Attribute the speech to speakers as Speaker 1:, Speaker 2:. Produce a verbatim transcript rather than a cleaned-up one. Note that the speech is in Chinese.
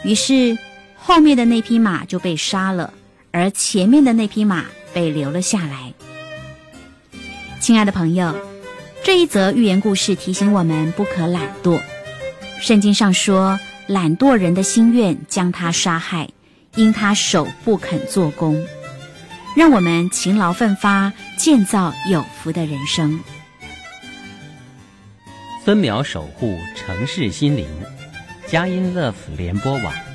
Speaker 1: 于是后面的那匹马就被杀了，而前面的那匹马被留了下来。亲爱的朋友，这一则寓言故事提醒我们不可懒惰。圣经上说，懒惰人的心愿将他杀害，因他手不肯做工。让我们勤劳奋发，建造有福的人生。
Speaker 2: 分秒守护城市心灵，佳音乐府联播网。